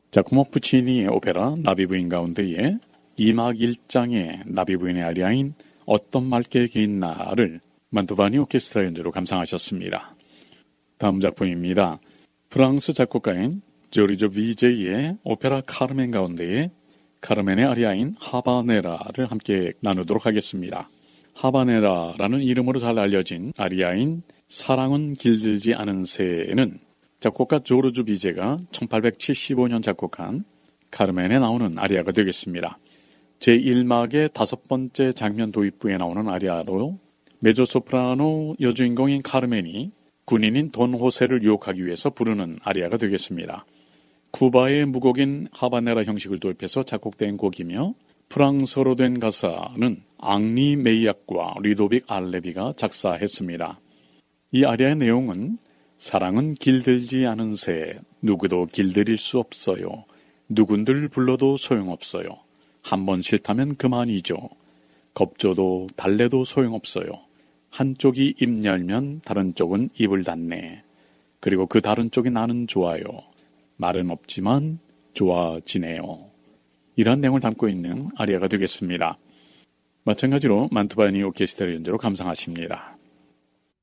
자코모 푸치니의 오페라 나비부인 가운데에 2막 1장의 나비부인의 아리아인 어떤 맑게 긴 날을 만투바니 오케스트라 연주로 감상하셨습니다. 다음 작품입니다. 프랑스 작곡가인 조르조 비제이의 오페라 카르멘 가운데에 카르멘의 아리아인 하바네라를 함께 나누도록 하겠습니다. 하바네라라는 이름으로 잘 알려진 아리아인 사랑은 길들지 않은 새는 작곡가 조르주 비제가 1875년 작곡한 카르멘에 나오는 아리아가 되겠습니다. 제1막의 5번째 장면 도입부에 나오는 아리아로 메조소프라노 여주인공인 카르멘이 군인인 돈 호세를 유혹하기 위해서 부르는 아리아가 되겠습니다. 쿠바의 무곡인 하바네라 형식을 도입해서 작곡된 곡이며 프랑스어로 된 가사는 앙리 메이약과 리도빅 알레비가 작사했습니다. 이 아리아의 내용은 사랑은 길들지 않은 새, 누구도 길들일 수 없어요. 누군들 불러도 소용없어요. 한 번 싫다면 그만이죠. 겁줘도 달래도 소용없어요. 한쪽이 입 열면 다른 쪽은 입을 닫네. 그리고 그 다른 쪽이 나는 좋아요. 말은 없지만 좋아지네요. 이런 내용을 담고 있는 아리아가 되겠습니다. 마찬가지로 만투바니 오케스트라 연주로 감상하십니다.